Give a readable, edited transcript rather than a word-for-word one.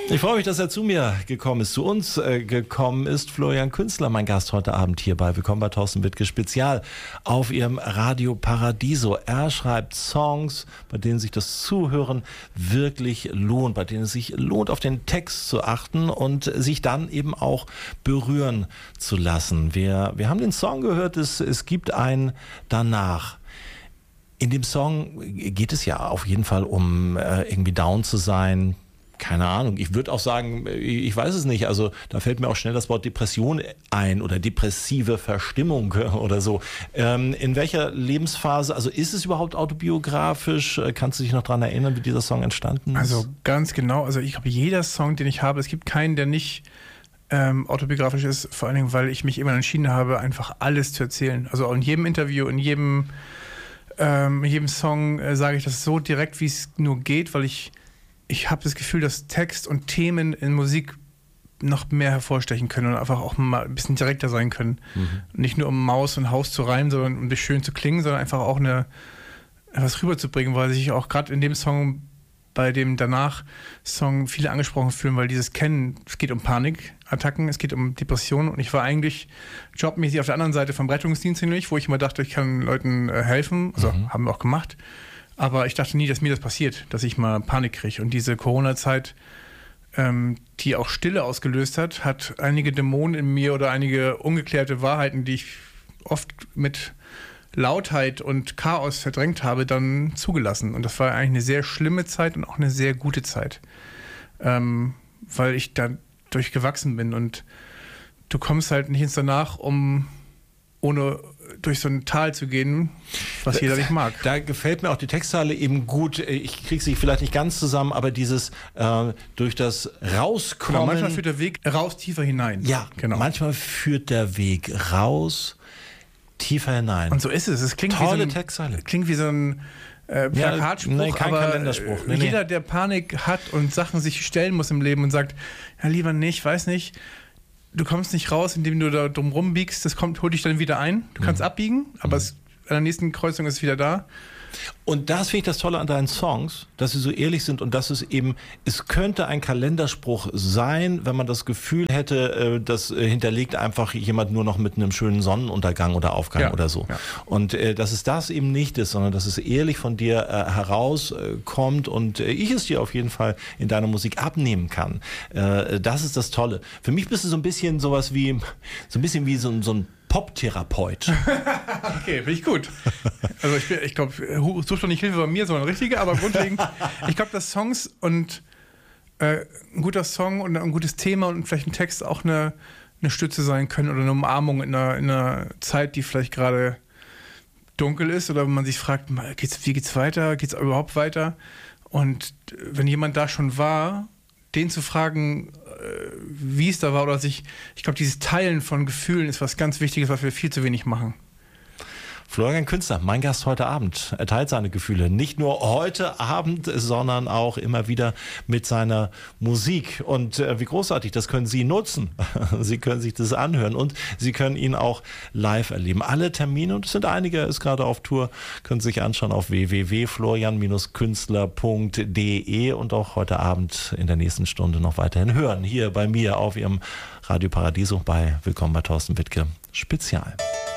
Ich freue mich, dass er zu mir gekommen ist, zu uns gekommen ist. Florian Künstler, mein Gast heute Abend hierbei. Willkommen bei Thorsten Wittke Spezial auf Ihrem Radio Paradiso. Er schreibt Songs, bei denen sich das Zuhören wirklich lohnt, bei denen es sich lohnt, auf den Text zu achten und sich dann eben auch berühren zu lassen. Wir haben den Song gehört, es gibt ein Danach. In dem Song geht es ja auf jeden Fall um irgendwie down zu sein. Keine Ahnung, ich würde auch sagen, ich weiß es nicht, also da fällt mir auch schnell das Wort Depression ein oder depressive Verstimmung oder so. In welcher Lebensphase, also ist es überhaupt autobiografisch? Kannst du dich noch daran erinnern, wie dieser Song entstanden ist? Also ganz genau, also ich glaube, jeder Song, den ich habe, es gibt keinen, der nicht autobiografisch ist, vor allen Dingen, weil ich mich immer entschieden habe, einfach alles zu erzählen. Also in jedem Interview, in jedem Song sage ich das so direkt, wie es nur geht, weil ich habe das Gefühl, dass Text und Themen in Musik noch mehr hervorstechen können und einfach auch mal ein bisschen direkter sein können. Nicht nur um Maus und Haus zu reimen, sondern um das schön zu klingen, sondern einfach auch was rüberzubringen, weil sich auch gerade in dem Song, bei dem Danach-Song viele angesprochen fühlen, weil dieses Kennen, es geht um Panikattacken, es geht um Depressionen und ich war eigentlich jobmäßig auf der anderen Seite vom Rettungsdienst nämlich, wo ich immer dachte, ich kann Leuten helfen, also haben wir auch gemacht. Aber ich dachte nie, dass mir das passiert, dass ich mal Panik kriege. Und diese Corona-Zeit, die auch Stille ausgelöst hat einige Dämonen in mir oder einige ungeklärte Wahrheiten, die ich oft mit Lautheit und Chaos verdrängt habe, dann zugelassen. Und das war eigentlich eine sehr schlimme Zeit und auch eine sehr gute Zeit, weil ich dadurch gewachsen bin. Und du kommst halt nicht ins Danach, ohne durch so ein Tal zu gehen, was jeder nicht mag. Da gefällt mir auch die Textzeile eben gut. Ich kriege sie vielleicht nicht ganz zusammen, aber dieses durch das Rauskommen. Genau, manchmal führt der Weg raus tiefer hinein. Ja, genau. Manchmal führt der Weg raus tiefer hinein. Und so ist es. Es klingt tolle Textzeile. Klingt wie so ein Plakatspruch, kein aber Kalenderspruch. Jeder, der Panik hat und Sachen sich stellen muss im Leben und sagt, ja lieber nicht, weiß nicht, du kommst nicht raus, indem du da drum rumbiegst, holt dich dann wieder ein. Du kannst abbiegen, aber an der nächsten Kreuzung ist es wieder da. Und das finde ich das Tolle an deinen Songs, dass sie so ehrlich sind und dass es könnte ein Kalenderspruch sein, wenn man das Gefühl hätte, das hinterlegt einfach jemand nur noch mit einem schönen Sonnenuntergang oder Aufgang oder so. Ja. Und dass es das eben nicht ist, sondern dass es ehrlich von dir herauskommt und ich es dir auf jeden Fall in deiner Musik abnehmen kann. Das ist das Tolle. Für mich bist du so ein bisschen so ein Pop-Therapeut. Okay, finde ich gut. Also ich glaube, such doch nicht Hilfe bei mir, sondern richtige, aber grundlegend, ich glaube, dass Songs und ein guter Song und ein gutes Thema und vielleicht ein Text auch eine Stütze sein können oder eine Umarmung in einer Zeit, die vielleicht gerade dunkel ist oder man sich fragt, wie geht's weiter? Geht's überhaupt weiter? Und wenn jemand da schon war, den zu fragen, wie es da war oder ich glaube, dieses Teilen von Gefühlen ist was ganz Wichtiges, was wir viel zu wenig machen. Florian Künstler, mein Gast heute Abend, er teilt seine Gefühle nicht nur heute Abend, sondern auch immer wieder mit seiner Musik. Und wie großartig, das können Sie nutzen. Sie können sich das anhören und Sie können ihn auch live erleben. Alle Termine, und es sind einige, er ist gerade auf Tour, können Sie sich anschauen auf www.florian-künstler.de und auch heute Abend in der nächsten Stunde noch weiterhin hören. Hier bei mir auf Ihrem Radio Paradiso bei Willkommen bei Thorsten Wittke Spezial.